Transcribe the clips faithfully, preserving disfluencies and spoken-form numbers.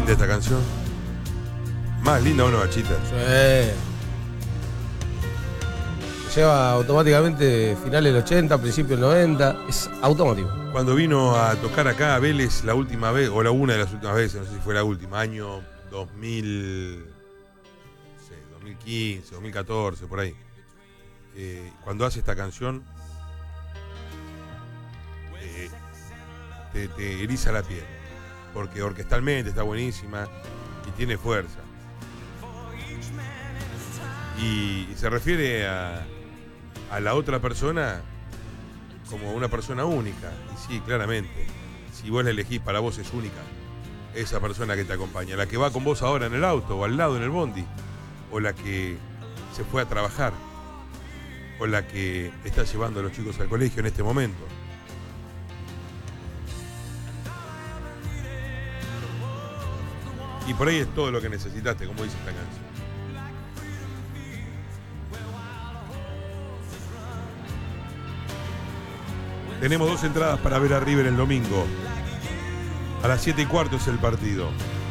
linda esta canción. Más linda o no, Bachita. Sí. Lleva automáticamente finales del ochenta, principios del noventa. Es automático. Cuando vino a tocar acá a Vélez la última vez, o la una de las últimas veces, no sé si fue la última, año dos mil, no sé, dos mil quince, dos mil catorce, por ahí. Eh, cuando hace esta canción, eh, te, te eriza la piel. Porque orquestalmente está buenísima y tiene fuerza. Y, y se refiere a, a la otra persona como una persona única. Y sí, claramente, si vos la elegís, para vos es única esa persona que te acompaña. La que va con vos ahora en el auto o al lado en el bondi, o la que se fue a trabajar, o la que está llevando a los chicos al colegio en este momento. Y por ahí es todo lo que necesitaste, como dice esta canción. Tenemos dos entradas para ver a River el domingo. A las siete y cuarto es el partido.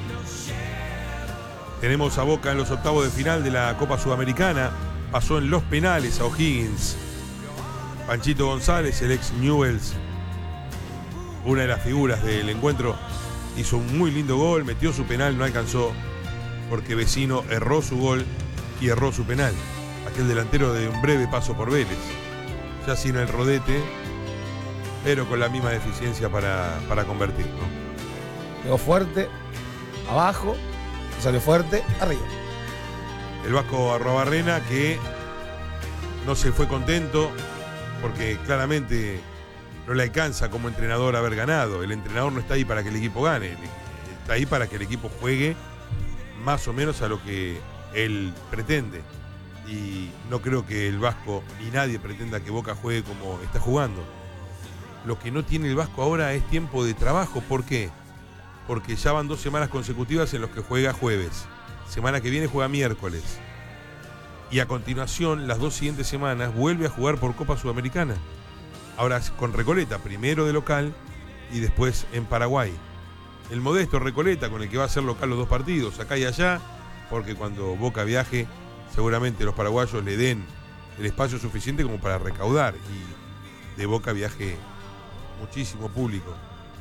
Tenemos a Boca en los octavos de final de la Copa Sudamericana. Pasó en los penales a O'Higgins. Panchito González, el ex Newell's, una de las figuras del encuentro, hizo un muy lindo gol, metió su penal, no alcanzó, porque Vecino erró su gol y erró su penal. Aquel delantero de un breve paso por Vélez, ya sin el rodete, pero con la misma deficiencia para, para convertir, ¿no? Pegó fuerte, abajo, salió fuerte, arriba. El Vasco Arrobarrena, que no se fue contento, porque claramente no le alcanza como entrenador haber ganado. El entrenador no está ahí para que el equipo gane, está ahí para que el equipo juegue más o menos a lo que él pretende. Y no creo que el Vasco ni nadie pretenda que Boca juegue como está jugando. Lo que no tiene el Vasco ahora es tiempo de trabajo. ¿Por qué? Porque ya van dos semanas consecutivas en los que juega jueves. Semana que viene juega miércoles. Y a continuación, las dos siguientes semanas, vuelve a jugar por Copa Sudamericana. Ahora con Recoleta, primero de local y después en Paraguay. El modesto Recoleta, con el que va a ser local los dos partidos, acá y allá, porque cuando Boca viaje, seguramente los paraguayos le den el espacio suficiente como para recaudar. Y de Boca viaje muchísimo público.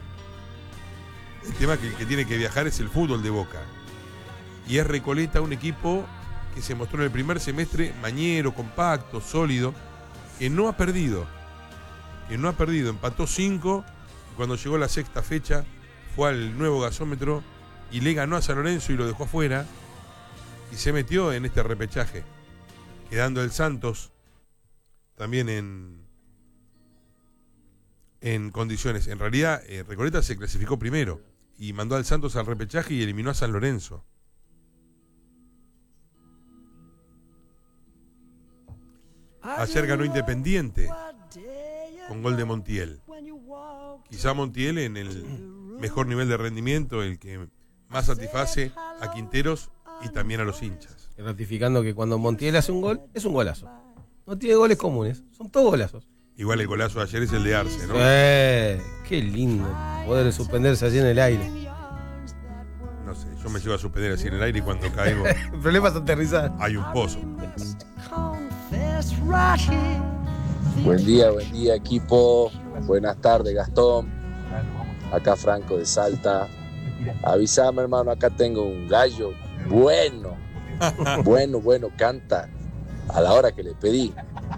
El tema que el que tiene que viajar es el fútbol de Boca. Y es Recoleta un equipo que se mostró en el primer semestre mañero, compacto, sólido, que no ha perdido. Que no ha perdido, empató cinco, y cuando llegó la sexta fecha fue al nuevo gasómetro y le ganó a San Lorenzo y lo dejó afuera y se metió en este repechaje, quedando el Santos también en, en condiciones. En realidad, eh, Recoleta se clasificó primero y mandó al Santos al repechaje y eliminó a San Lorenzo. Ayer ganó Independiente con gol de Montiel. Quizá Montiel en el mejor nivel de rendimiento, el que más satisface a Quinteros y también a los hinchas. Ratificando que cuando Montiel hace un gol, es un golazo. No tiene goles comunes, son todos golazos. Igual el golazo de ayer es el de Arce, ¿no? Eh, qué lindo poder suspenderse así en el aire. No sé, yo me llevo a suspender así en el aire y cuando caigo El problema es aterrizar. hay un pozo. Buen día, buen día equipo. Buenas tardes, Gastón. Acá Franco de Salta. Avísame, hermano, acá tengo un gallo bueno. Bueno, bueno, canta a la hora que le pedí.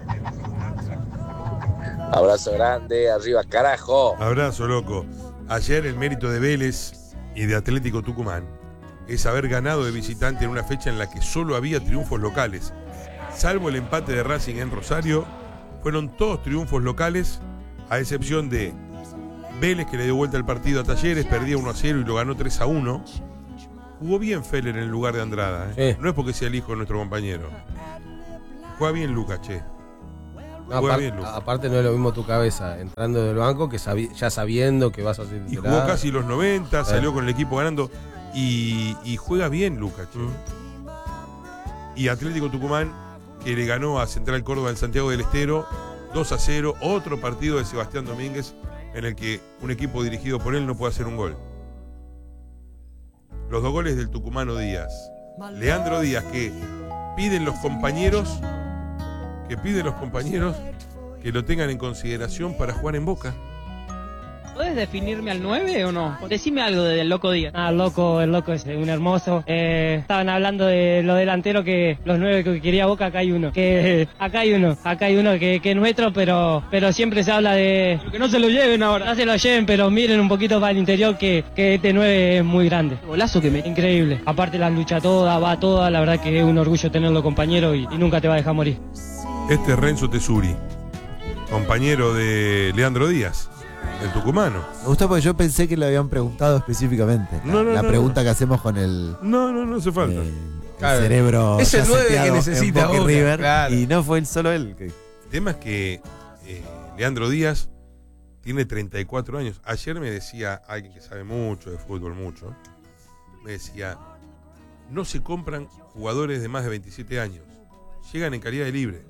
Abrazo grande, arriba carajo. Abrazo, loco. Ayer el mérito de Vélez y de Atlético Tucumán es haber ganado de visitante en una fecha en la que solo había triunfos locales. Salvo el empate de Racing en Rosario, fueron todos triunfos locales, a excepción de Vélez, que le dio vuelta el partido a Talleres, perdía uno a cero y lo ganó tres a uno. Jugó bien Feller en el lugar de Andrada, ¿eh? Sí. No es porque sea el hijo de nuestro compañero. Juega bien Lucas, che. No, aparte, bien, Lucas. Aparte no es lo mismo tu cabeza entrando del banco que sabi- ya sabiendo que vas a hacer. Y jugó casi los noventa, eh. salió con el equipo ganando y, y juega bien Lucas, che. Mm. Y Atlético Tucumán, que le ganó a Central Córdoba en Santiago del Estero dos a cero, otro partido de Sebastián Domínguez en el que un equipo dirigido por él no puede hacer un gol. los dos goles del tucumano Díaz. Leandro Díaz, que piden los compañeros, que piden los compañeros que lo tengan en consideración para jugar en Boca. ¿Puedes definirme al nueve o no? Decime algo del Loco Díaz. Ah, el Loco, el Loco es un hermoso. Eh, estaban hablando de los delanteros, que los nueve que quería Boca, acá hay uno. Que acá hay uno, acá hay uno que, que es nuestro, pero, pero siempre se habla de que no se lo lleven ahora. No se lo lleven, pero miren un poquito para el interior que, que este nueve es muy grande. Golazo que me... Increíble. Aparte la lucha toda, va toda, la verdad que es un orgullo tenerlo compañero y, y nunca te va a dejar morir. Este es Renzo Tesuri, compañero de Leandro Díaz. El tucumano. Me gustó porque yo pensé que le habían preguntado específicamente. La, no, no, la no, pregunta no. que hacemos con el. No, no, no hace falta. El, claro, el cerebro. Es el nueve que necesita Boca y River. Claro. Y no fue él, solo él. Que... El tema es que eh, Leandro Díaz tiene treinta y cuatro años. Ayer me decía alguien que sabe mucho de fútbol, mucho. Me decía: no se compran jugadores de más de veintisiete años. Llegan en calidad de libre.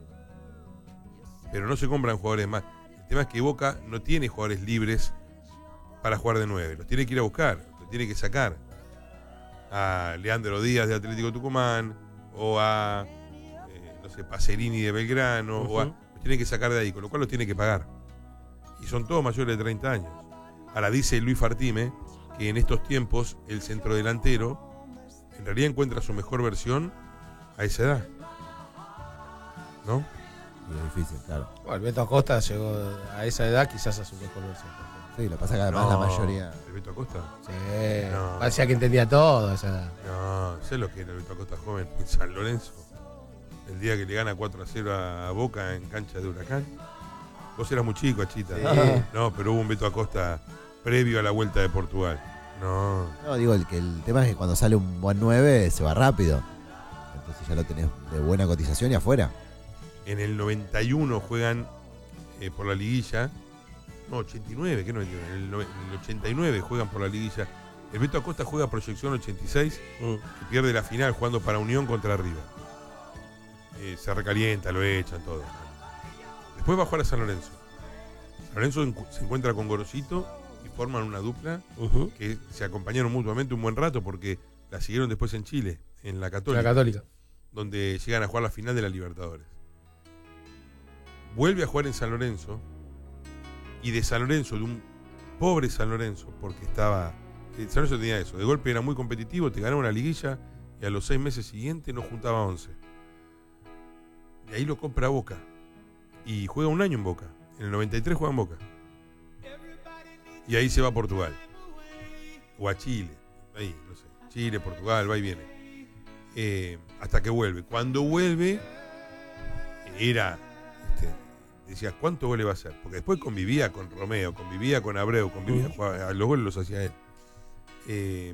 Pero no se compran jugadores más. El tema es que Boca no tiene jugadores libres para jugar de nueve. Los tiene que ir a buscar, los tiene que sacar. A Leandro Díaz de Atlético Tucumán, o a, eh, no sé, Pacerini de Belgrano, uh-huh. o a, los tiene que sacar de ahí, con lo cual los tiene que pagar. Y son todos mayores de treinta años. Ahora dice Luis Fartime que en estos tiempos el centrodelantero en realidad encuentra su mejor versión a esa edad. ¿No? Es difícil, claro. Bueno, el Beto Acosta llegó a esa edad quizás a su mejor versión. Sí, lo pasa que además no, la mayoría. ¿El Beto Acosta? Sí, no. Parecía que entendía todo a esa edad. No, sé lo que era el Beto Acosta joven en San Lorenzo. El día que le gana cuatro a cero a Boca en cancha de Huracán. Vos eras muy chico, Achita. Sí. No, pero hubo un Beto Acosta previo a la vuelta de Portugal. No. No, digo, el, que el tema es que cuando sale un buen nueve se va rápido. Entonces ya lo tenés de buena cotización y afuera. En el noventa y uno juegan eh, por la liguilla. No, ochenta y nueve, ¿qué noventa y nueve? En el, no, en el ochenta y nueve juegan por la liguilla. El Beto Acosta juega proyección ochenta y seis mm. y pierde la final jugando para Unión contra River. Eh, se recalienta, lo echan, todo. Después va a jugar a San Lorenzo. San Lorenzo en, se encuentra con Gorosito y forman una dupla uh-huh. que se acompañaron mutuamente un buen rato porque la siguieron después en Chile, en la Católica. La Católica. Donde llegan a jugar la final de la Libertadores. Vuelve a jugar en San Lorenzo y de San Lorenzo, de un pobre San Lorenzo, porque estaba, San Lorenzo tenía eso, de golpe era muy competitivo, te ganaba una liguilla y a los seis meses siguientes no juntaba once. Y ahí lo compra Boca y juega un año en Boca, en el noventa y tres juega en Boca y ahí se va a Portugal o a Chile, ahí, no sé, Chile, Portugal, va y viene, eh, hasta que vuelve. Cuando vuelve era... decía, ¿cuántos goles va a hacer? Porque después convivía con Romeo, convivía con Abreu, convivía, uh-huh. jugaba, los goles los hacía él. Eh,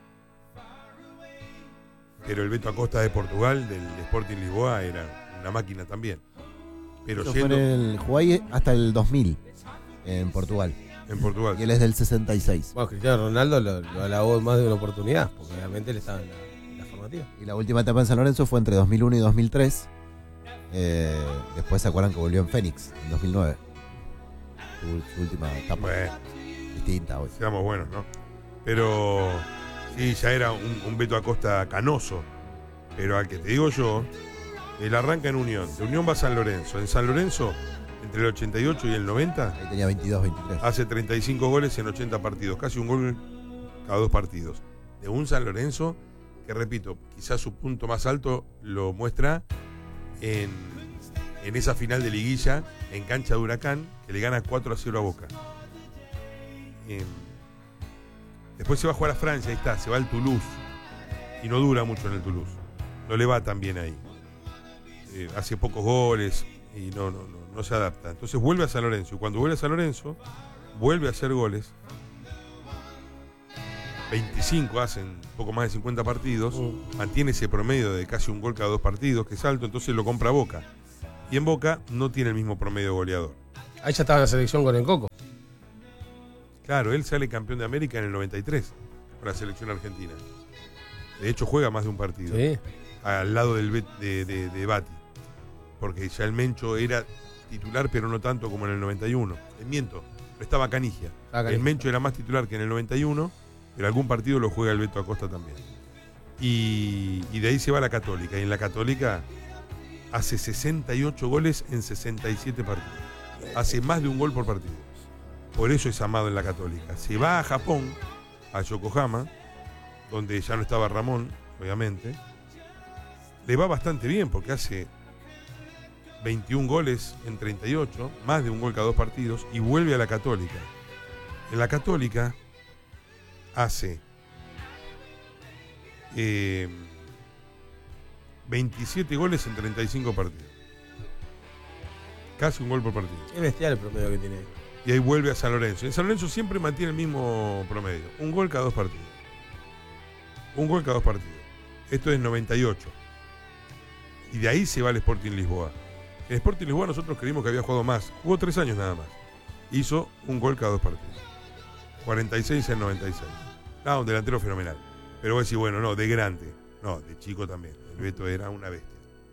pero el Beto Acosta de Portugal, del Sporting Lisboa, era una máquina también. Pero Eso siendo, fue en el, jugó ahí hasta el dos mil en Portugal. En Portugal. Y él es del sesenta y seis. Bueno, Cristiano Ronaldo lo, lo alabó en más de una oportunidad, porque obviamente él estaba en la, en la formativa. Y la última etapa en San Lorenzo fue entre dos mil uno y dos mil tres. Eh, después se acuerdan que volvió en Fénix en dos mil nueve. Su, su última etapa. Bueno, distinta hoy. Seamos buenos, ¿no? Pero sí, ya era un, un Beto Acosta canoso. Pero al que te digo yo, él arranca en Unión. De Unión va a San Lorenzo. En San Lorenzo, entre el ochenta y ocho y el noventa, ahí tenía veintidós, veintitrés. Hace treinta y cinco goles en ochenta partidos. Casi un gol cada dos partidos. De un San Lorenzo que, repito, quizás su punto más alto lo muestra En, en esa final de liguilla en cancha de Huracán, que le gana cuatro a cero a Boca. Eh, después se va a jugar a Francia, ahí está, se va al Toulouse y no dura mucho en el Toulouse, no le va tan bien ahí, eh, hace pocos goles y no, no, no, no se adapta. Entonces vuelve a San Lorenzo y cuando vuelve a San Lorenzo vuelve a hacer goles, veinticinco, hacen poco más de cincuenta partidos, uh. mantiene ese promedio de casi un gol cada dos partidos, que es alto, entonces lo compra Boca. Y en Boca no tiene el mismo promedio goleador. Ahí ya estaba en la selección con el Coco. Claro, él sale campeón de América en el noventa y tres con la selección argentina. De hecho juega más de un partido. Sí. Al lado del de, de, de Bati. Porque ya el Mencho era titular, pero no tanto como en el noventa y uno. Eh, miento, estaba Canigia. Ah, el Mencho era más titular que en el noventa y uno. pero algún partido lo juega el Beto Acosta también. Y, y de ahí se va a la Católica, y en la Católica hace sesenta y ocho goles en sesenta y siete partidos. Hace más de un gol por partido. Por eso es amado en la Católica. Se va a Japón, a Yokohama, donde ya no estaba Ramón, obviamente. Le va bastante bien porque hace veintiún goles en treinta y ocho, más de un gol cada dos partidos, y vuelve a la Católica. En la Católica hace eh, veintisiete goles en treinta y cinco partidos. Casi un gol por partido. Es bestial el promedio que tiene. Y ahí vuelve a San Lorenzo. En San Lorenzo siempre mantiene el mismo promedio. Un gol cada dos partidos. Un gol cada dos partidos. Esto es noventa y ocho. Y de ahí se va al Sporting Lisboa. En Sporting Lisboa nosotros creímos que había jugado más. Jugó tres años nada más. Hizo un gol cada dos partidos. cuarenta y seis en noventa y seis. Ah, un delantero fenomenal. Pero vos decís, bueno, no, de grande. No, de chico también. El Beto era una bestia.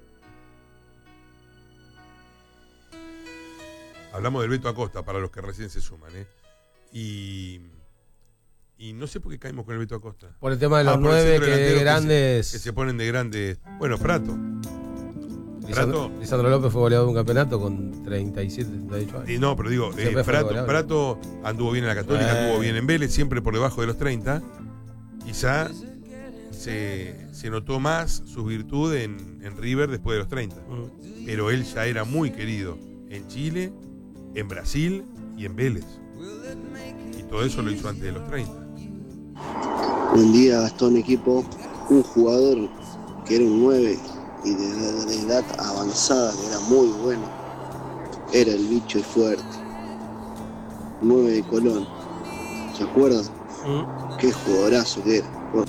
Hablamos del Beto Acosta para los que recién se suman, ¿eh? Y, y no sé por qué caímos con el Beto Acosta. Por el tema de los ah, nueve que de grandes. Que se, que se ponen de grandes. Bueno, Prato. Lisandro, Prato. Lisandro López fue goleador de un campeonato con treinta y siete, treinta y ocho años. Y no, pero digo, eh, Prato, Prato anduvo bien en la Católica, eh. anduvo bien en Vélez, siempre por debajo de los treinta. Quizá se, se notó más su virtud en, en River después de los treinta. Mm. Pero él ya era muy querido en Chile, en Brasil y en Vélez. Y todo eso lo hizo antes de los treinta. Buen día, Gastón, equipo. Un jugador que era un nueve y de, de edad avanzada, que era muy bueno, era el bicho y fuerte. nueve de Colón. ¿Se acuerdan? ¿Mm? Qué jugadorazo que era.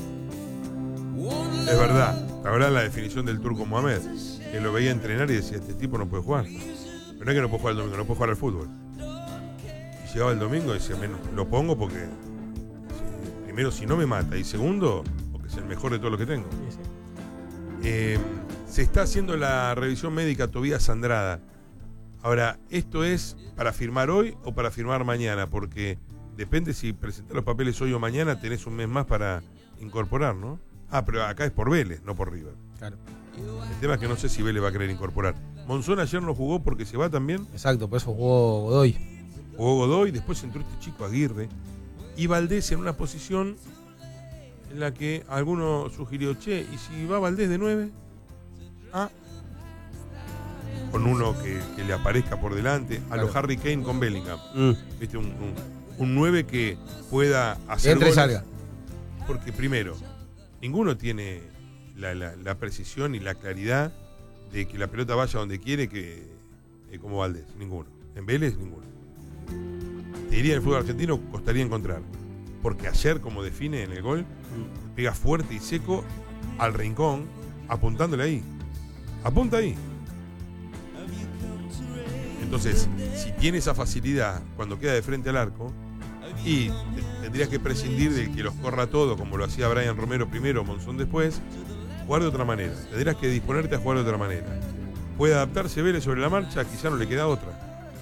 Es verdad. La verdad, la definición del Turco Mohamed, que lo veía entrenar y decía, este tipo no puede jugar. Pero no es que no puede jugar el domingo, no puede jugar al fútbol. Y llegaba el domingo y decía, menos, lo pongo porque si, primero si no me mata y segundo porque es el mejor de todo lo que tengo. Sí, sí. Eh, se está haciendo la revisión médica Tobías Andrada. Ahora, ¿esto es para firmar hoy o para firmar mañana? Porque depende si presentar los papeles hoy o mañana, tenés un mes más para incorporar, ¿no? Ah, pero acá es por Vélez, no por River. Claro. El tema es que no sé si Vélez va a querer incorporar. Monzón ayer no jugó porque se va también. Exacto, por eso jugó Godoy. Jugó Godoy, después entró este chico Aguirre. Y Valdés en una posición en la que alguno sugirió, che, ¿y si va Valdés de nueve? Ah. Con uno que, que le aparezca por delante, a claro. Los Harry Kane con Bellingham. Mm. ¿Viste? Un, un, un nueve que pueda hacer entre y salga. Porque primero, ninguno tiene la, la, la precisión y la claridad de que la pelota vaya donde quiere que eh, como Valdés, ninguno. En Vélez, ninguno. Te diría en el fútbol argentino, costaría encontrar. Porque ayer, como define en el gol, mm. pega fuerte y seco al rincón, apuntándole ahí. Apunta ahí. Entonces, si tiene esa facilidad cuando queda de frente al arco, y tendrías que prescindir de que los corra todo, como lo hacía Brian Romero primero, Monzón después, jugar de otra manera. Tendrás que disponerte a jugar de otra manera. Puede adaptarse Vélez sobre la marcha, quizá no le queda otra.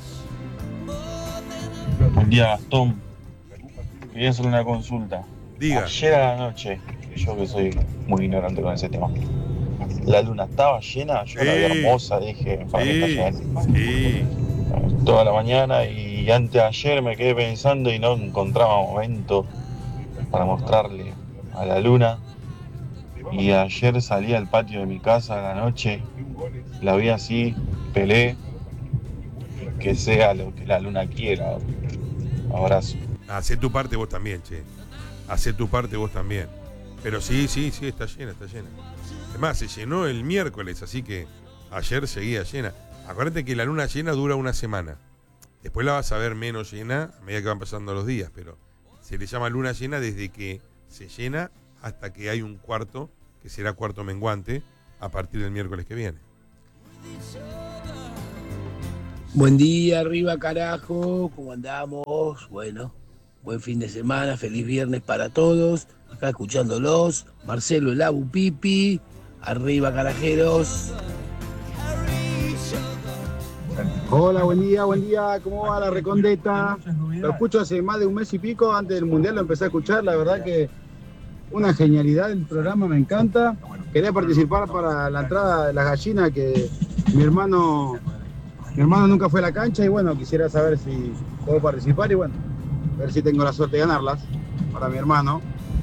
Buen día, Gastón. Quería hacer una consulta. Diga. Ayer a la noche, yo que soy muy ignorante con ese tema, la luna estaba llena, yo sí. La vi hermosa, dije, para sí, que está llena. Sí. Toda la mañana y antes de ayer me quedé pensando y no encontraba momento para mostrarle a la luna. Y ayer salí al patio de mi casa a la noche, la vi así, pelé, que sea lo que la luna quiera. Abrazo. Hacé tu parte vos también, che. Hacé tu parte vos también. Pero sí, sí, sí, está llena, está llena. Además, se llenó el miércoles, así que ayer seguía llena. Acuérdate que la luna llena dura una semana. Después la vas a ver menos llena a medida que van pasando los días, pero se le llama luna llena desde que se llena hasta que hay un cuarto, que será cuarto menguante, a partir del miércoles que viene. Buen día, arriba carajo, ¿cómo andamos? Bueno, buen fin de semana, feliz viernes para todos. Acá escuchándolos, Marcelo el Abu Pipi, arriba carajeros. Hola, buen día, buen día, ¿cómo va la Recondeta? Lo escucho hace más de un mes y pico, antes del Mundial lo empecé a escuchar, la verdad que una genialidad el programa, me encanta. Quería participar para la entrada de las gallinas, que mi hermano, mi hermano nunca fue a la cancha y bueno, quisiera saber si puedo participar y bueno, a ver si tengo la suerte de ganarlas para mi hermano.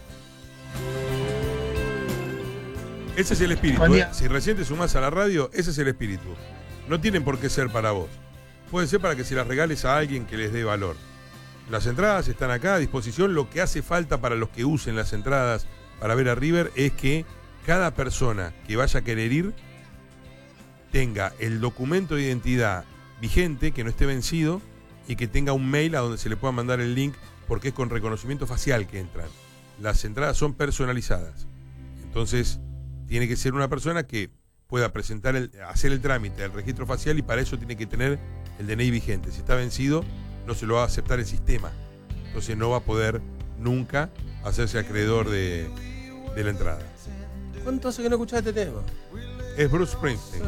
Ese es el espíritu, ¿eh? Si recién te sumás a la radio, ese es el espíritu. No tienen por qué ser para vos. Puede ser para que se las regales a alguien que les dé valor. Las entradas están acá a disposición. Lo que hace falta para los que usen las entradas para ver a River es que cada persona que vaya a querer ir tenga el documento de identidad vigente, que no esté vencido, y que tenga un mail a donde se le pueda mandar el link, porque es con reconocimiento facial que entran. Las entradas son personalizadas. Entonces, tiene que ser una persona que pueda presentar el, hacer el trámite del registro facial, y para eso tiene que tener el D N I vigente. Si está vencido, no se lo va a aceptar el sistema. Entonces no va a poder nunca hacerse acreedor de, de la entrada. ¿Cuánto hace que no escuchás este tema? Es Bruce Springsteen.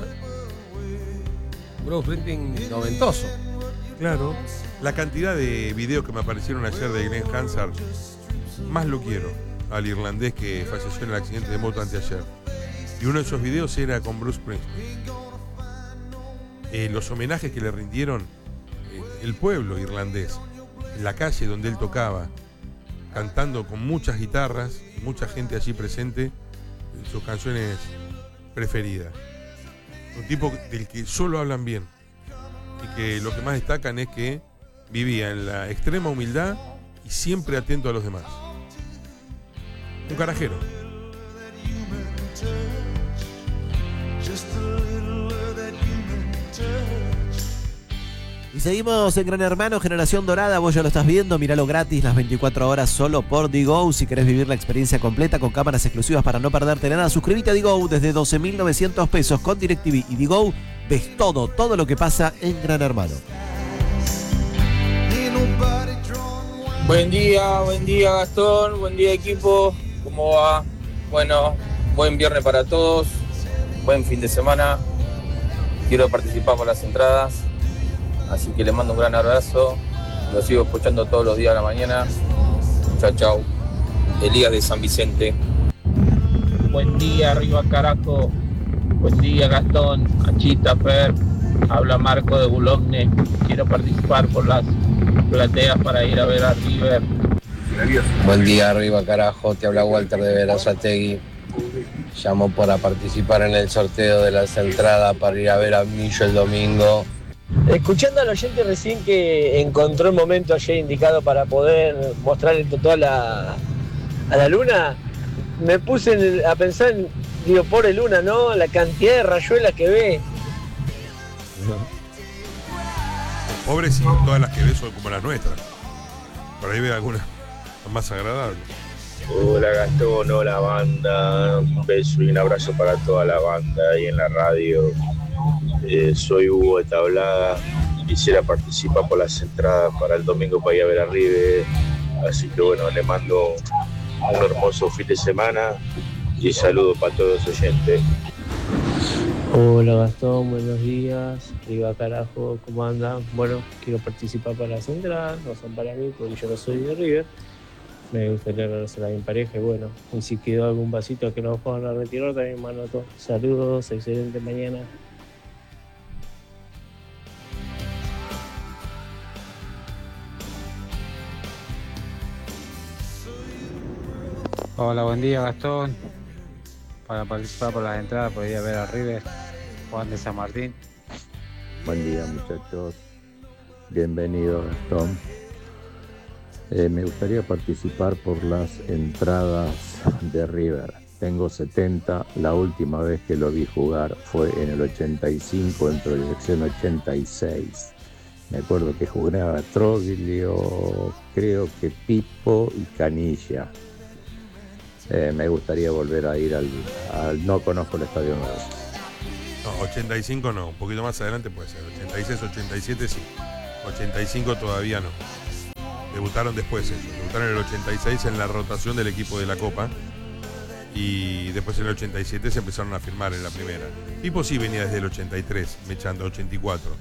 Bruce Springsteen noventoso. Claro. La cantidad de videos que me aparecieron ayer de Glenn Hansard, más lo quiero al irlandés que falleció en el accidente de moto anteayer. Y uno de esos videos era con Bruce Springsteen. Eh, los homenajes que le rindieron eh, el pueblo irlandés, en la calle donde él tocaba, cantando con muchas guitarras y mucha gente allí presente, eh, sus canciones preferidas. Un tipo del que solo hablan bien y que lo que más destacan es que vivía en la extrema humildad y siempre atento a los demás. Un carajero. Y seguimos en Gran Hermano, Generación Dorada. Vos ya lo estás viendo, míralo gratis las veinticuatro horas solo por Digo. Si querés vivir la experiencia completa con cámaras exclusivas para no perderte nada, suscríbete a Digo desde doce mil novecientos pesos con DirecTV y Digo. Ves todo, todo lo que pasa en Gran Hermano. Buen día, buen día Gastón, buen día equipo, ¿cómo va? Bueno, buen viernes para todos, buen fin de semana. Quiero participar por las entradas, así que les mando un gran abrazo. Lo sigo escuchando todos los días a la mañana. Chao, chao. Elías de San Vicente. Buen día, arriba carajo. Buen día, Gastón, Achita, Fer. Habla Marco de Boulogne. Quiero participar por las plateas para ir a ver a River. Buen día, arriba carajo. Te habla Walter de Verazategui. Llamo para participar en el sorteo de las entradas para ir a ver a Millo el domingo. Escuchando al oyente recién que encontró el momento ayer indicado para poder mostrar el totó a la, a la luna, me puse en, a pensar, en, digo, pobre Luna, ¿no? La cantidad de rayuelas que ve. Pobre sí, todas las que ve son como las nuestras. Por ahí ve algunas más agradables. Hola Gastón, hola banda, un beso y un abrazo para toda la banda ahí en la radio. Eh, soy Hugo de Tablada, quisiera participar por las entradas para el domingo para ir a ver a River, así que bueno, le mando un hermoso fin de semana y saludos para todos los oyentes. Hola Gastón, buenos días, arriba carajo, ¿cómo andan? Bueno, quiero participar para las entradas, no son para mí porque yo no soy de River. Me gustaría verse a mi pareja y bueno, y si quedó algún vasito que nos puedan retirar también me anoto. Saludos, excelente mañana. Hola, buen día Gastón. Para participar por las entradas por ir a ver a River, Juan de San Martín. Buen día muchachos, bienvenido Gastón. Eh, me gustaría participar por las entradas de River. Tengo setenta, la última vez que lo vi jugar fue en el ochenta y cinco, en proyección ochenta y seis. Me acuerdo que jugaba Troglio, creo que Pipo y Canilla. Eh, me gustaría volver a ir al, al... No conozco el estadio nuevo. No, ochenta y cinco no, un poquito más adelante puede ser. ochenta y seis, ochenta y siete sí. ochenta y cinco todavía no. Debutaron después ellos. Debutaron en el ochenta y seis en la rotación del equipo de la Copa. Y después en el ochenta y siete se empezaron a firmar en la primera. Pipo sí venía desde el ochenta y tres, me echando ochenta y cuatro.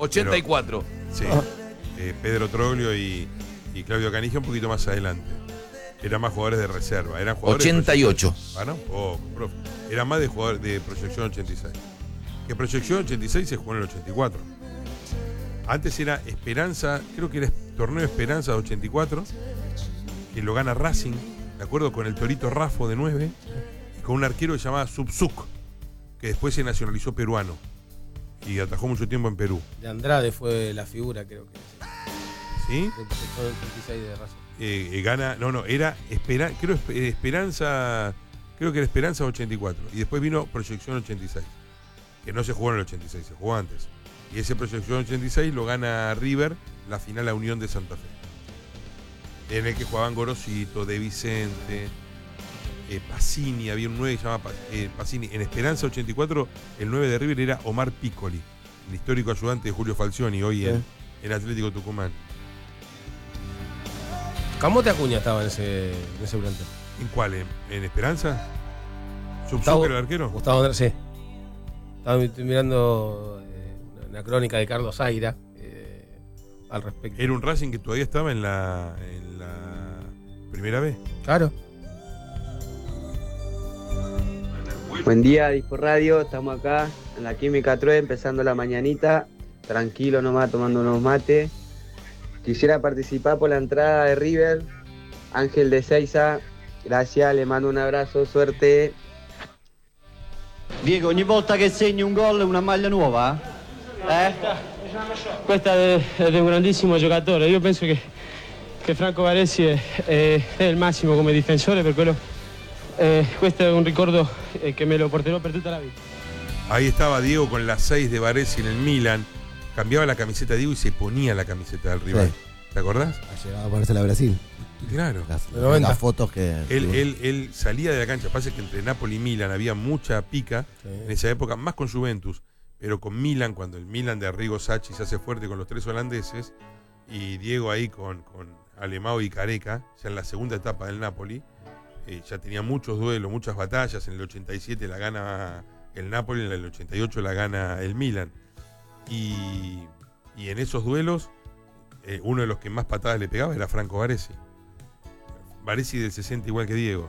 ochenta y cuatro. Pero, sí. Ah. Eh, Pedro Troglio y, y Claudio Canigia un poquito más adelante. Eran más jugadores de reserva. Eran jugadores ochenta y ocho. Ah, no, poco, profe. Era más de jugador de proyección ochenta y seis. Que proyección ochenta y seis se jugó en el ochenta y cuatro. Antes era Esperanza, creo que era Torneo Esperanza de ochenta y cuatro, que lo gana Racing, de acuerdo, con el Torito Rafo de nueve, con un arquero que se llamaba Subsuk, que después se nacionalizó peruano y atajó mucho tiempo en Perú. De Andrade fue la figura, creo que. ¿Sí? Del ochenta y seis de Racing. Eh, eh, gana, no, no, era espera, creo Esperanza, creo que era Esperanza ochenta y cuatro, y después vino Proyección ochenta y seis, que no se jugó en el ochenta y seis, se jugó antes. Y ese Proyección ochenta y seis lo gana River, la final a Unión de Santa Fe, en el que jugaban Gorosito, De Vicente, eh, Pacini, había un nueve que se llamaba eh, Pacini. En Esperanza ochenta y cuatro, el nueve de River era Omar Piccoli, el histórico ayudante de Julio Falcioni, hoy en, en Atlético Tucumán. Camote Acuña estaba en ese, en ese plantel. ¿En cuál? ¿En, en Esperanza? ¿Subsúper el arquero? Gustavo Andrés, sí. Estaba mirando eh, una crónica de Carlos Zaira eh, al respecto. Era un Racing que todavía estaba en la, en la primera vez. Claro. Buen día, Disco Radio. Estamos acá en la Química True, empezando la mañanita. Tranquilo nomás, tomando unos mates. Quisiera participar por la entrada de River. Ángel de Seiza. Gracias, le mando un abrazo, suerte. Diego, ogni volta che segni un gol una maglia nuova? Eh? Questa è, è un grandissimo giocatore. Io penso che, che Franco Baresi è, è, è il massimo come difensore, per quello eh, questo è un ricordo eh, che me lo porterò per tutta la vita. Ahí estaba Diego con las seis de Baresi en el Milan. Cambiaba la camiseta de Diego y se ponía la camiseta del rival. Sí. ¿Te acordás? Ha llegado a ponérsela a Brasil. Claro. Las, las, las fotos que... Él, él, él salía de la cancha. Pasa que entre Napoli y Milan había mucha pica sí. en esa época, más con Juventus, pero con Milan, cuando el Milan de Arrigo Sacchi se hace fuerte con los tres holandeses, y Diego ahí con, con Alemão y Careca, ya en la segunda etapa del Napoli, eh, ya tenía muchos duelos, muchas batallas. En el ochenta y siete la gana el Napoli, en el ochenta y ocho la gana el Milan. Y, y en esos duelos, eh, uno de los que más patadas le pegaba era Franco Baresi. Baresi del sesenta igual que Diego.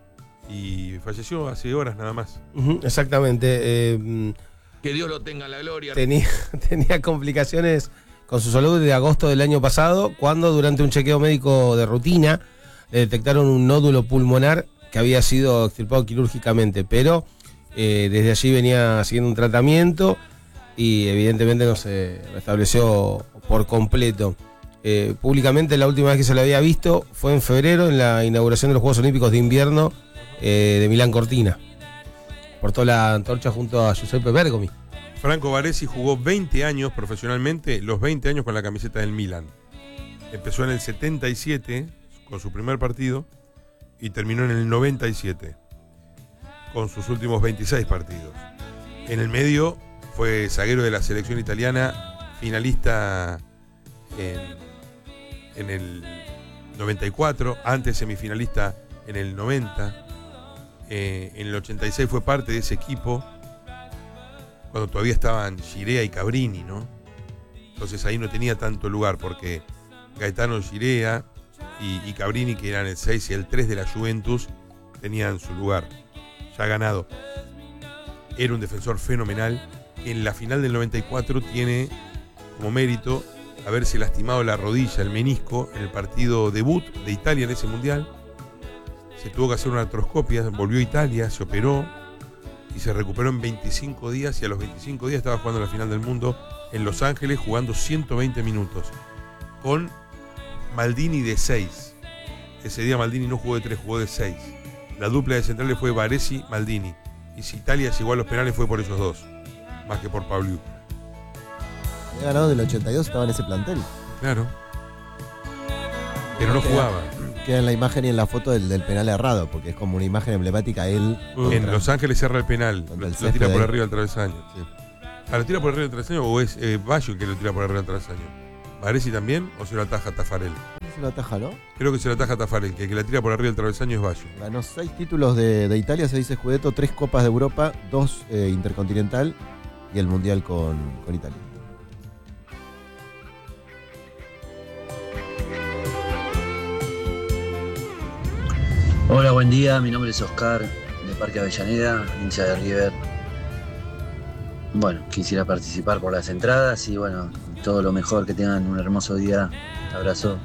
Y falleció hace horas nada más. Uh-huh, exactamente. Eh, que Dios lo tenga en la gloria. Tenía, tenía complicaciones con su salud de agosto del año pasado, cuando durante un chequeo médico de rutina le detectaron un nódulo pulmonar que había sido extirpado quirúrgicamente, pero eh, desde allí venía siguiendo un tratamiento y evidentemente no se restableció por completo. Eh, públicamente la última vez que se lo había visto fue en febrero, en la inauguración de los Juegos Olímpicos de Invierno eh, de Milán Cortina. Portó la antorcha junto a Giuseppe Bergomi. Franco Baresi jugó veinte años profesionalmente, los veinte años con la camiseta del Milán. Empezó en el setenta y siete con su primer partido y terminó en el noventa y siete con sus últimos veintiséis partidos. En el medio fue zaguero de la selección italiana, finalista en, en el noventa y cuatro, antes semifinalista en el noventa. Eh, en el ochenta y seis fue parte de ese equipo, cuando todavía estaban Girea y Cabrini, ¿no? Entonces ahí no tenía tanto lugar, porque Gaetano Girea y, y Cabrini, que eran el seis y el tres de la Juventus, tenían su lugar ya ganado. Era un defensor fenomenal. En la final del noventa y cuatro tiene como mérito haberse lastimado la rodilla, el menisco, en el partido debut de Italia en ese mundial. Se tuvo que hacer una artroscopia, volvió a Italia, se operó y se recuperó en veinticinco días, y a los veinticinco días estaba jugando la final del mundo en Los Ángeles, jugando ciento veinte minutos con Maldini de seis. Ese día Maldini no jugó de tres, jugó de seis. La dupla de centrales fue Baresi-Maldini, y si Italia llegó a los penales fue por esos dos, más que por Pablo. Había ganado del ochenta y dos, estaba en ese plantel. Claro. Pero no jugaba. Queda en la imagen y en la foto del, del penal errado, porque es como una imagen emblemática él. Contra, en Los Ángeles cerra el penal, lo, lo tira por arriba del travesaño. Sí. ¿Ah, lo tira por arriba del travesaño o es eh, Baggio que lo tira por arriba del travesaño? ¿Baresi también o se lo ataja Tafarel? ¿Se lo ataja, no? Creo que se lo ataja Tafarel, que el que la tira por arriba del travesaño es Baggio. Ganó seis títulos de, de Italia, seis Scudetto, tres Copas de Europa, dos eh, Intercontinental y el Mundial con, con Italia. Hola, buen día. Mi nombre es Oscar, de Parque Avellaneda, hincha de River. Bueno, quisiera participar por las entradas y bueno, todo lo mejor, que tengan un hermoso día. Abrazo.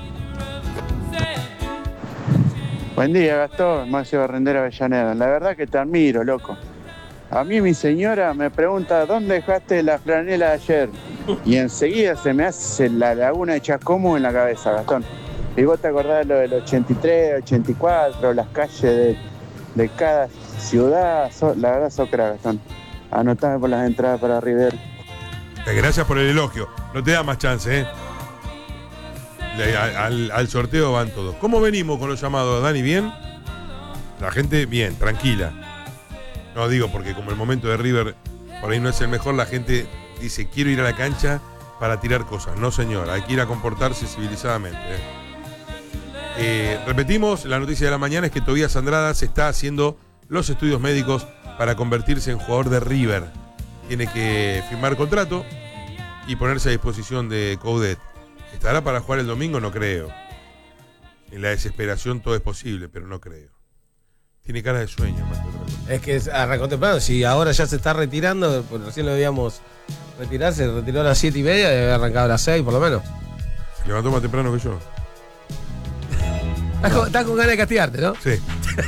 Buen día, Gastón. Macio Barrendera Avellaneda. La verdad que te admiro, loco. A mí mi señora me pregunta, ¿dónde dejaste la franela de ayer? Y enseguida se me hace la laguna de Chascomús en la cabeza, Gastón. Y vos te acordás de lo del ochenta y tres, ochenta y cuatro, las calles de, de cada ciudad. So, la verdad, sos crack, Gastón. Anotame por las entradas para River. Gracias por el elogio. No te da más chance, ¿eh? Le, al, al sorteo van todos. ¿Cómo venimos con los llamados, Dani? ¿Bien? La gente, bien, tranquila. No digo porque como el momento de River por ahí no es el mejor, la gente dice, quiero ir a la cancha para tirar cosas. No, señor, hay que ir a comportarse civilizadamente, ¿eh? Eh, repetimos, la noticia de la mañana es que Tobías Andrada se está haciendo los estudios médicos para convertirse en jugador de River. Tiene que firmar contrato y ponerse a disposición de Coudet. ¿Estará para jugar el domingo? No creo. En la desesperación todo es posible, pero no creo. Tiene cara de sueño, más que otra cosa. Es que arrancó temprano. Si ahora ya se está retirando, pues recién lo veíamos retirarse, se retiró a las siete y media, debe haber arrancado a las seis por lo menos. Se levantó más temprano que yo. Estás con, estás con ganas de castigarte, ¿no? Sí.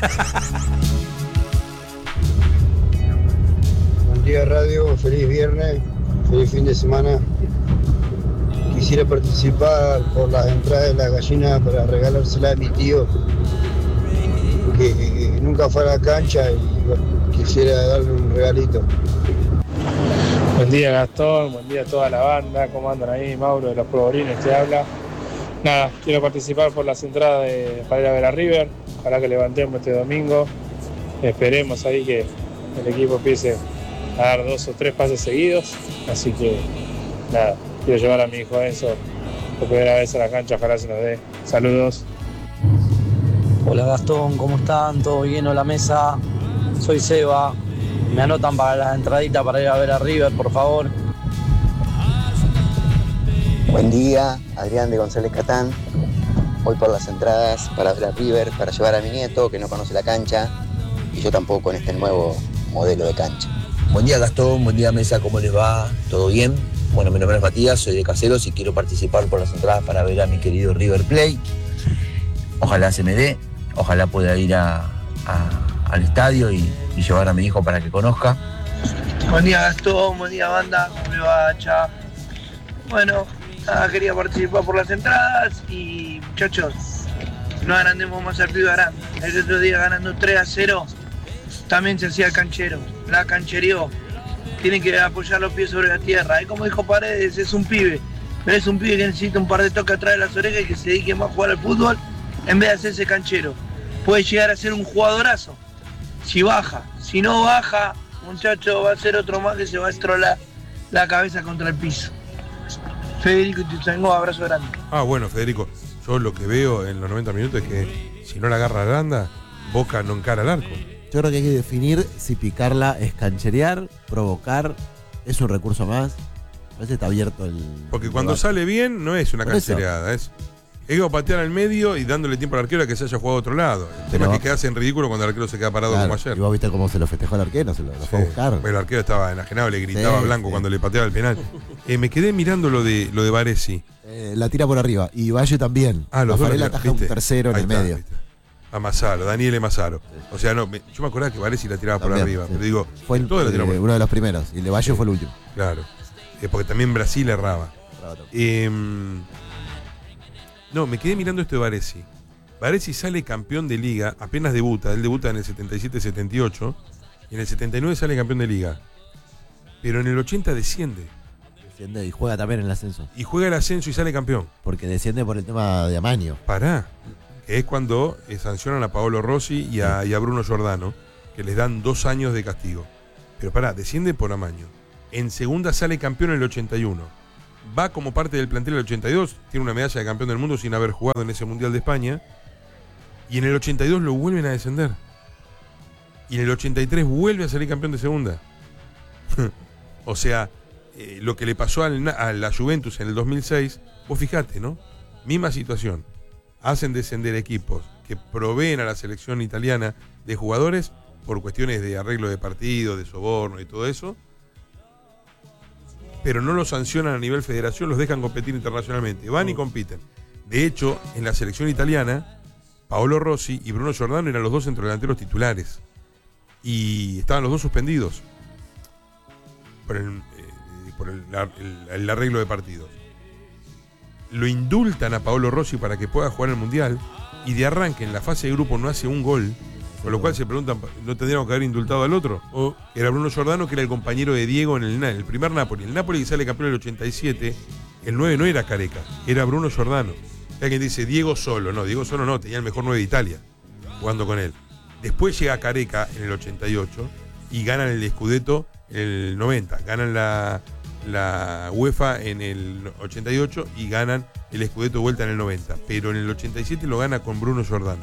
Buen día, radio. Feliz viernes. Feliz fin de semana. Quisiera participar por las entradas de la gallina para regalársela a mi tío, que nunca fue a la cancha y bueno, quisiera darle un regalito. Buen día, Gastón. Buen día a toda la banda. ¿Cómo andan ahí? Mauro de los Proborines te habla. Nada, quiero participar por las entradas de, para ir a ver a River. Ojalá que levantemos este domingo. Esperemos ahí que el equipo empiece a dar dos o tres pases seguidos. Así que, nada, quiero llevar a mi hijo Enzo por primera vez a la cancha. Ojalá se nos dé. Saludos. Hola, Gastón, ¿cómo están? ¿Todo bien? Hola, mesa. Soy Seba. Me anotan para las entraditas para ir a ver a River, por favor. Buen día, Adrián de González Catán. Voy por las entradas para ver a River, para llevar a mi nieto que no conoce la cancha y yo tampoco en este nuevo modelo de cancha. Buen día, Gastón, buen día, mesa, ¿cómo les va? ¿Todo bien? Bueno, mi nombre es Matías, soy de Caseros y quiero participar por las entradas para ver a mi querido River Plate. Ojalá se me dé, ojalá pueda ir a, a, al estadio y, y llevar a mi hijo para que conozca. Buen día, Gastón, buen día, banda, ¿cómo le va, cha? Bueno, nada, quería participar por las entradas y, muchachos, no agrandemos más al pibe Arán. El otro día ganando tres a cero, también se hacía el canchero, la canchereó. Tienen que apoyar los pies sobre la tierra. Y como dijo Paredes, es un pibe, pero es un pibe que necesita un par de toques atrás de las orejas y que se dedique más a jugar al fútbol en vez de hacerse canchero. Puede llegar a ser un jugadorazo si baja. Si no baja, muchacho, va a ser otro más que se va a estrolar la cabeza contra el piso. Federico Tuzangó, abrazo grande. Ah, bueno, Federico, yo lo que veo en los noventa minutos es que si no la agarra Aranda, Boca no encara al arco. Yo creo que hay que definir si picarla es cancherear, provocar, es un recurso más. A veces está abierto el... Porque cuando debate. Sale bien, no es una Por eso. canchereada, es... Es como patear al medio y dándole tiempo al arquero a que se haya jugado a otro lado. El tema Pero- es que quedarse en ridículo cuando el arquero se queda parado Claro, como ayer. y vos viste cómo se lo festejó el arquero, se lo, lo fue a buscar. El arquero estaba enajenado, le gritaba Sí, Blanco sí. cuando le pateaba el penal. Eh, me quedé mirando lo de lo de Baresi. Eh, la tira por arriba. Y Valle también. Ah, los dos Rafael lo ataja tiraron, un ¿viste? tercero en Ahí el está, medio. ¿viste? A Massaro, Daniel Massaro. O sea, no, me- yo me acordaba que Baresi la tiraba por También, arriba, sí. pero digo, Fue el, todo la eh, tiró por uno de los primeros. Y el de Valle fue el último. Claro. Eh, porque también Brasil erraba. Eh, no, me quedé mirando esto de Baresi. Baresi sale campeón de liga, apenas debuta. Él debuta en el setenta y siete setenta y ocho. Y en el setenta y nueve sale campeón de liga. Pero en el ochenta desciende. Desciende y juega también en el ascenso. Y juega el ascenso y sale campeón. Porque desciende por el tema de amaño. Pará. Que es cuando eh, sancionan a Paolo Rossi y a, y a Bruno Giordano, que les dan dos años de castigo. Pero pará, desciende por amaño. En segunda sale campeón en el ochenta y uno. Va como parte del plantel del ochenta y dos. Tiene una medalla de campeón del mundo sin haber jugado en ese Mundial de España. Y en el ochenta y dos lo vuelven a descender. Y en el ochenta y tres vuelve a salir campeón de segunda. O sea, eh, lo que le pasó al, Na- a la Juventus en el dos mil seis, vos fijate, ¿no? Misma situación. Hacen descender equipos que proveen a la selección italiana de jugadores por cuestiones de arreglo de partido, de soborno y todo eso, pero no los sancionan a nivel federación, los dejan competir internacionalmente, van y compiten. De hecho, en la selección italiana, Paolo Rossi y Bruno Giordano eran los dos centrodelanteros titulares y estaban los dos suspendidos por el, eh, por el, el, el arreglo de partidos. Lo indultan a Paolo Rossi para que pueda jugar el Mundial y de arranque en la fase de grupo no hace un gol, con lo cual se preguntan, ¿no tendríamos que haber indultado al otro? O era Bruno Giordano, que era el compañero de Diego en el, en el primer Napoli. El Napoli que sale campeón en el ochenta y siete, el nueve no era Careca, era Bruno Giordano. Hay alguien dice Diego Solo, no, Diego Solo no, tenía el mejor nueve de Italia jugando con él. Después llega Careca en el ochenta y ocho y ganan el Scudetto en el noventa, ganan la, la UEFA en el ochenta y ocho y ganan el Scudetto de vuelta en el noventa, pero en el ochenta y siete lo gana con Bruno Giordano.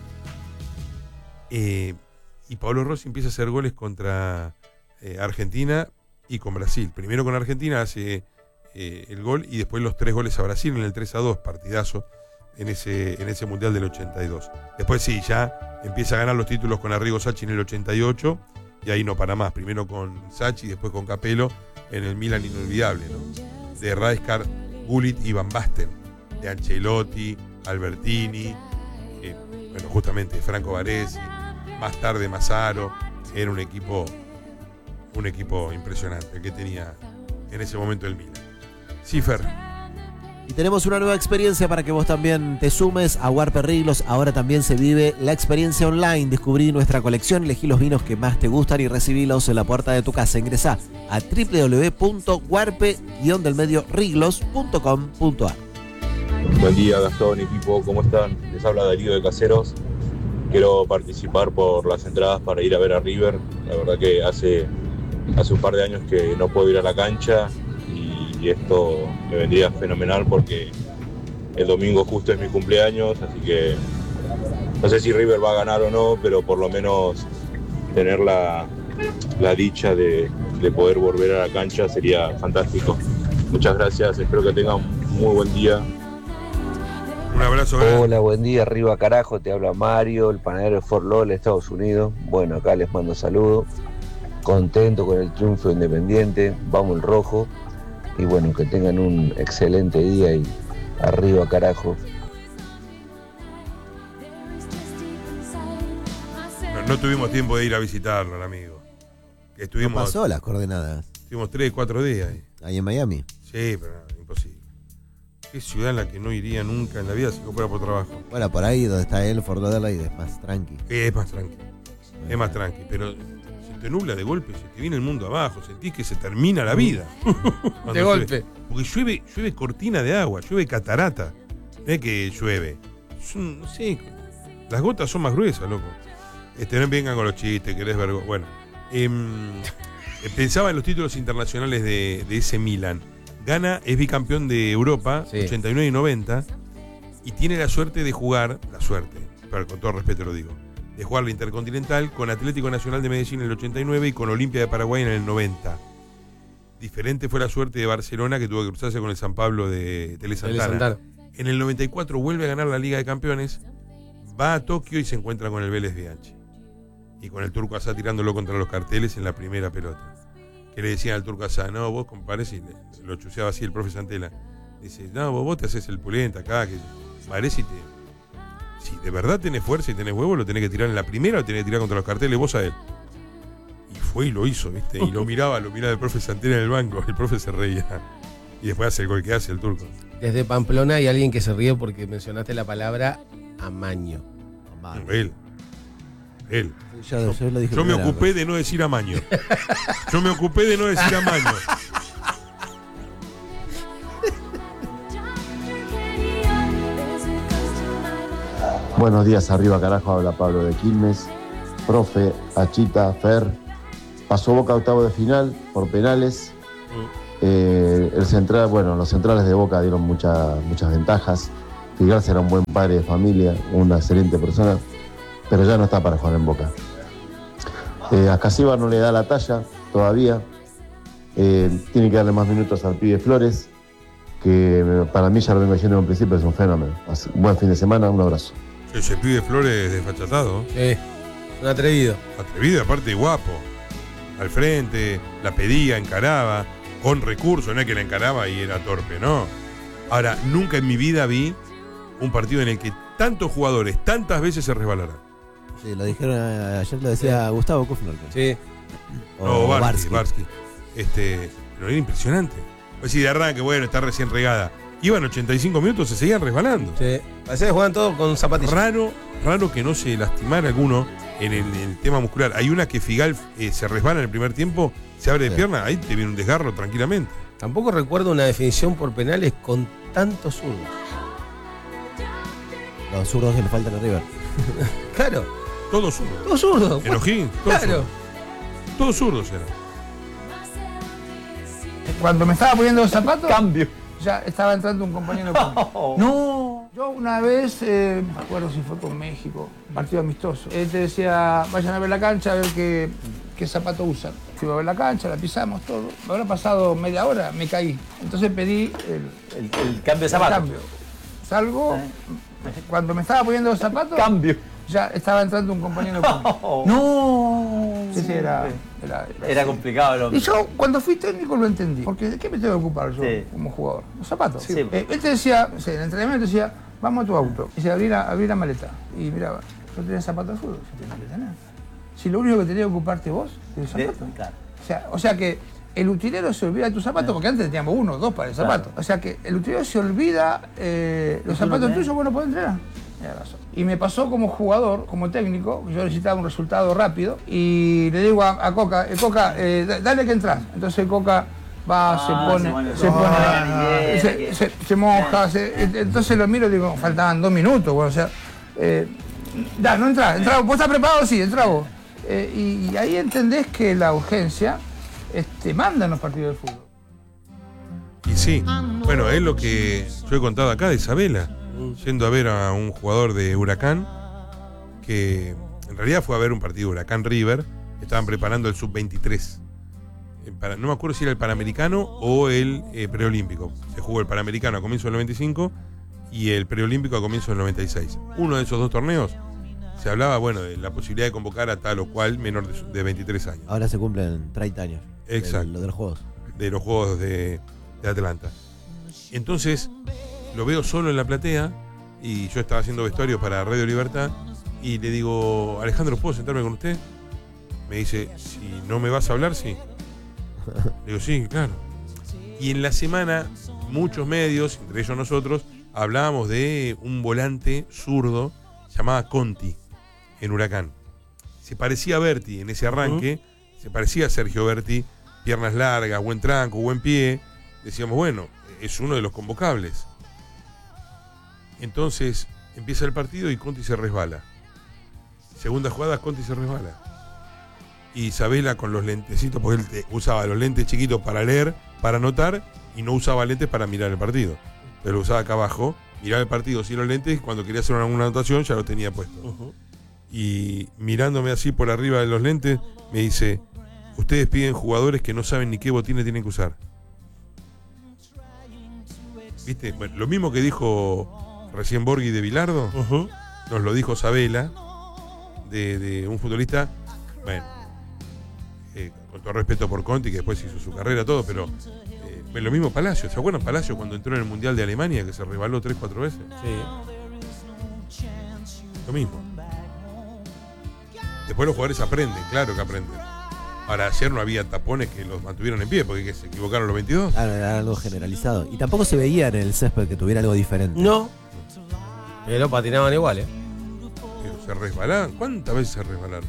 Eh, y Paolo Rossi empieza a hacer goles contra eh, Argentina y con Brasil. Primero con Argentina hace eh, el gol y después los tres goles a Brasil en el tres a dos, partidazo en ese, en ese Mundial del ochenta y dos. Después sí, ya empieza a ganar los títulos con Arrigo Sacchi en el ochenta y ocho y ahí no para más. Primero con Sacchi y después con Capello en el Milan inolvidable, ¿no? De Rijkaard, Gullit y Van Basten, de Ancelotti, Albertini, eh, bueno, justamente Franco Baresi, más tarde Mazzaro. Era un equipo un equipo impresionante que tenía en ese momento el Milan. Sí, Fer. Y tenemos una nueva experiencia para que vos también te sumes a Warpe Riglos. Ahora también se vive la experiencia online. Descubrí nuestra colección, elegí los vinos que más te gustan y recibílos en la puerta de tu casa. Ingresá a doble u doble u doble u punto warpe del medio riglos punto com punto a r. Buen día, Gastón, equipo, ¿cómo están? Les habla Darío de Caseros. Quiero participar por las entradas para ir a ver a River. La verdad que hace, hace un par de años que no puedo ir a la cancha y, y esto me vendría fenomenal porque el domingo justo es mi cumpleaños, así que no sé si River va a ganar o no, pero por lo menos tener la, la dicha de, de poder volver a la cancha sería fantástico. Muchas gracias, espero que tengan un muy buen día. Un abrazo grande. Hola, buen día, arriba carajo, te habla Mario, el panadero de Fort Lauderdale, Estados Unidos. Bueno, acá les mando saludos, contento con el triunfo Independiente, vamos el rojo, y bueno, que tengan un excelente día y arriba carajo. No, no tuvimos tiempo de ir a visitarlo, el amigo. Estuvimos, no pasó las coordenadas. Estuvimos tres, cuatro días ahí. Ahí en Miami. Sí, pero no, imposible. Qué ciudad en la que no iría nunca en la vida si no fuera por trabajo. Bueno, por ahí donde está él, Fort Lauderdale, es más tranqui. Es más tranqui. Es más tranqui. Pero se te nubla de golpe, se te viene el mundo abajo. Sentís que se termina la vida. De golpe. Porque llueve, llueve cortina de agua, llueve catarata. No es que llueve. Son, no sé, las gotas son más gruesas, loco. Este, no vengan con los chistes, querés ver. Bueno, eh, pensaba en los títulos internacionales de, de ese Milan. Gana, es bicampeón de Europa, sí. ochenta y nueve y noventa, y tiene la suerte de jugar, la suerte, pero con todo respeto lo digo, de jugar la Intercontinental con Atlético Nacional de Medellín en el ochenta y nueve y con Olimpia de Paraguay en el noventa. Diferente fue la suerte de Barcelona, que tuvo que cruzarse con el San Pablo de Tele Santana. Santana. En el noventa y cuatro vuelve a ganar la Liga de Campeones, va a Tokio y se encuentra con el Vélez Bianchi. Y con el Turco Asá tirándolo contra los carteles en la primera pelota. Que le decían al Turco Asá, no, vos comparés, y le, lo chuseaba así el profe Santela. Dice, no, vos, vos te haces el pulenta acá, que parece y te... Si de verdad tenés fuerza y tenés huevo, lo tenés que tirar en la primera o tenés que tirar contra los carteles vos a él. Y fue y lo hizo, ¿viste? Y lo miraba, lo miraba el profe Santela en el banco, el profe se reía. Y después hace el gol que hace el turco. Desde Pamplona hay alguien que se ríe porque mencionaste la palabra amaño. amaño. Él. Él. Yo, yo, lo dije yo me ocupé de no decir amaño. Yo me ocupé de no decir amaño. Buenos días, arriba carajo, habla Pablo de Quilmes. Profe, Achita, Fer. Pasó Boca a octavo de final por penales. Eh, el central, bueno, los centrales de Boca dieron mucha, muchas ventajas. Figarse era un buen padre de familia, una excelente persona, pero ya no está para jugar en Boca. Eh, a Casíbar no le da la talla todavía. Eh, tiene que darle más minutos al pibe Flores, que para mí ya lo vengo diciendo en un principio, es un fenómeno. Así, buen fin de semana, un abrazo. Ese pibe Flores desfachatado. Sí, un atrevido. Atrevido, aparte guapo. Al frente, la pedía, encaraba, con recursos, no es que la encaraba y era torpe, no. Ahora, nunca en mi vida vi un partido en el que tantos jugadores tantas veces se resbalaran. Sí, lo dijeron eh, ayer, lo decía sí. Gustavo Kufner. Sí. O no, Barsky, Barsky. Este, pero era impresionante. Pues sí, de arranque, bueno, está recién regada. Iban ochenta y cinco minutos, se seguían resbalando. Sí. Parecía que jugaban todos con zapatillas. Raro, raro que no se lastimara alguno en el, en el tema muscular. Hay una que Figal eh, se resbala en el primer tiempo, se abre de sí. pierna, ahí te viene un desgarro tranquilamente. Tampoco recuerdo una definición por penales con tantos zurdos. Los zurdos que le faltan a River. Claro. Todos zurdos. Todos zurdos. En O'Higgins, todos claro. zurdos. Todos zurdos eran. Cuando me estaba poniendo los zapatos, cambio. Ya estaba entrando un compañero conmigo. No, yo una vez, eh, no me acuerdo si fue con México, partido amistoso. Él te decía, vayan a ver la cancha a ver qué, qué zapato usan. Fui a ver la cancha, la pisamos, todo. Me habrá pasado media hora, me caí. Entonces pedí el, el, el cambio de zapato. Cambio. Salgo, cuando me estaba poniendo los zapatos, cambio. Ya estaba entrando un compañero conmigo. No. Sí, sí, era, era, era, era complicado el hombre. Y yo, cuando fui técnico, lo entendí. Porque ¿de qué me tengo que ocupar yo sí. como jugador? Los zapatos. Sí. Eh, él te decía, sí, en el entrenamiento decía, vamos a tu auto. Y se abría la, abrí la maleta. Y miraba, yo tenía zapatos de fútbol, si tenía que tener. Si lo único que tenía que ocuparte vos, de los zapatos. Sí, claro. O sea, o sea que el utilero se olvida de tus zapatos, porque antes teníamos uno o dos para el zapato. Claro. O sea que el utilero se olvida eh, los zapatos tuyos, vos no podés entrenar. Y me pasó como jugador, como técnico, yo necesitaba un resultado rápido y le digo a, a Coca, eh, Coca, eh, dale que entras. Entonces Coca va, ah, se pone, se, pone, se, pone, ah, se, se, se moja, se, entonces lo miro y digo, faltaban dos minutos, bueno, o sea, eh, da, no entra, entra, ¿vos estás preparado? Sí, entra vos. Eh, y, y ahí entendés que la urgencia este, manda en los partidos de fútbol. Y sí, bueno, es lo que yo he contado acá de Isabela. Yendo a ver a un jugador de Huracán, que en realidad fue a ver un partido de Huracán River, estaban preparando el sub veintitrés. Para, no me acuerdo si era el Panamericano o el eh, Preolímpico. Se jugó el Panamericano a comienzo del noventa y cinco y el Preolímpico a comienzo del noventa y seis. Uno de esos dos torneos se hablaba, bueno, de la posibilidad de convocar a tal o cual menor de, de veintitrés años. Ahora se cumplen treinta años. Exacto. De, de los Juegos. De los Juegos de, de Atlanta. Entonces lo veo solo en la platea y yo estaba haciendo vestuario para Radio Libertad y le digo, Alejandro, ¿puedo sentarme con usted? Me dice, si no me vas a hablar, sí. Le digo, sí, claro. Y en la semana muchos medios, entre ellos nosotros, hablábamos de un volante zurdo llamado Conti en Huracán. Se parecía a Berti en ese arranque, uh-huh. se parecía a Sergio Berti, piernas largas, buen tranco, buen pie. Decíamos, bueno, es uno de los convocables. Entonces empieza el partido y Conti se resbala. Segunda jugada, Conti se resbala. Y Isabela con los lentecitos, porque él usaba los lentes chiquitos para leer, para anotar, y no usaba lentes para mirar el partido. Pero lo usaba acá abajo, miraba el partido sin los lentes, y cuando quería hacer una, una anotación ya lo tenía puesto. Uh-huh. Y mirándome así por arriba de los lentes, me dice, ustedes piden jugadores que no saben ni qué botines tienen que usar. ¿Viste? Bueno, lo mismo que dijo recién Borghi de Bilardo, uh-huh. nos lo dijo Sabela, de, de un futbolista, bueno, eh, con todo respeto por Conti, que después hizo su carrera, todo, pero eh, lo mismo Palacio. ¿Se acuerdan Palacio cuando entró en el Mundial de Alemania, que se resbaló tres, cuatro veces? Sí. Lo mismo. Después los jugadores aprenden, claro que aprenden. Ahora, ayer no había tapones que los mantuvieron en pie, porque ¿qué, se equivocaron los veintidós? Ah, era algo generalizado. Y tampoco se veía en el césped que tuviera algo diferente. No. Pero patinaban igual, ¿eh? Pero se resbalaban. ¿Cuántas veces se resbalaron?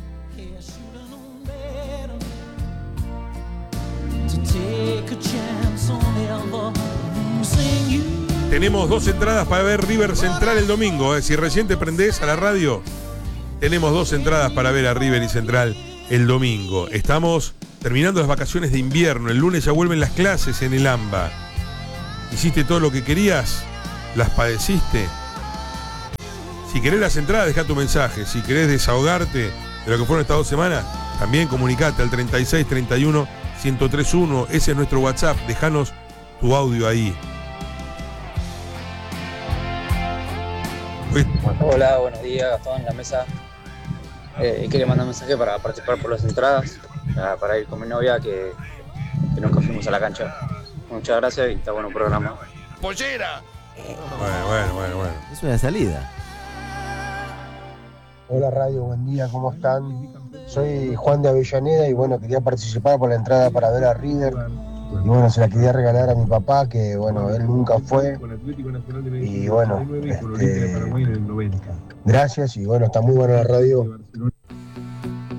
Tenemos dos entradas para ver River Central el domingo. ¿eh? Si recién te prendés a la radio, tenemos dos entradas para ver a River y Central el domingo. Estamos terminando las vacaciones de invierno. El lunes ya vuelven las clases en el AMBA. ¿Hiciste todo lo que querías? ¿Las padeciste? Si querés las entradas, dejá tu mensaje. Si querés desahogarte de lo que fueron estas dos semanas, también comunicate al treinta y seis, treinta y uno, ciento tres uno. Ese es nuestro WhatsApp. Dejanos tu audio ahí. Hola, buenos días, Gastón en la mesa. Eh, quería mandar un mensaje para participar por las entradas, para, para ir con mi novia que, que nunca fuimos a la cancha. Muchas gracias y está bueno el programa. ¡Pollera! Bueno, bueno, bueno, bueno. Es una salida. Hola Radio, buen día, ¿cómo están? Soy Juan de Avellaneda y bueno, quería participar por la entrada para ver a River. Y bueno, se la quería regalar a mi papá, que bueno, él nunca fue. Y bueno, este, gracias y bueno, está muy buena la radio.